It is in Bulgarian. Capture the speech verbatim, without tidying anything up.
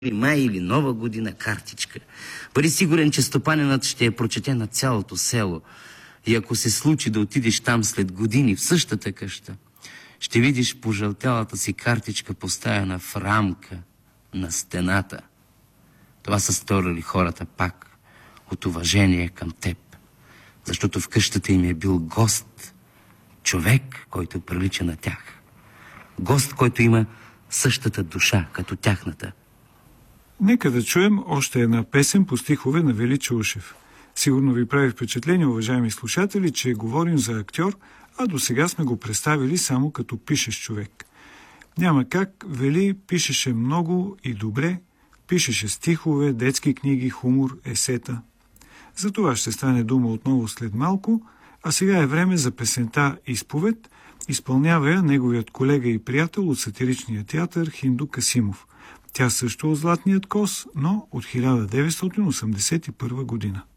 май или нова година картичка. Бъди сигурен, че стопанинът ще я прочете на цялото село. И ако се случи да отидеш там след години в същата къща, ще видиш пожълтялата си картичка поставена в рамка на стената. Това са сторили хората пак от уважение към теб, защото в къщата им е бил гост, човек, който прилича на тях. Гост, който има същата душа, като тяхната. Нека да чуем още една песен по стихове на Вели Чаушев. Сигурно ви прави впечатление, уважаеми слушатели, че говорим за актьор, а до сега сме го представили само като пишещ човек. Няма как, Вели пишеше много и добре, пишеше стихове, детски книги, хумор, есета. За това ще стане дума отново след малко, а сега е време за песента «Изповед». Изпълнява я неговият колега и приятел от сатиричния театър Хиндо Касимов. Тя също от Златният кос, но от хиляда деветстотин осемдесет и първа година.